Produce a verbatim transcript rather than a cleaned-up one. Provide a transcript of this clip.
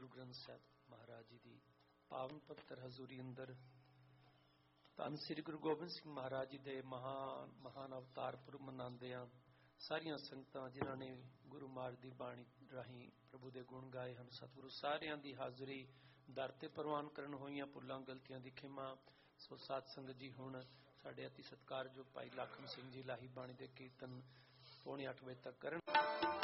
ग्रंथ साहिब महाराज जी की पावन पवित्र हजूरी अंदर धन श्री गुरु गोबिंद सिंह महाराज जी के महान महान अवतार पुरब मनाते हैं। सारिया संगतां जिन्हां ने गुरु महाराज की बाणी राही प्रभु के गुण गाए हैं, सतगुरु सारियां की हाजरी दर ते प्रवान करन होईयां। भुलां गलतियां दी खिमा। सो साध संगत जी हुण साडे अति सत्कारयोग भाई लाखन सिंह जी लाही बाणी दे कीर्तन पौने अठ बजे तक करन।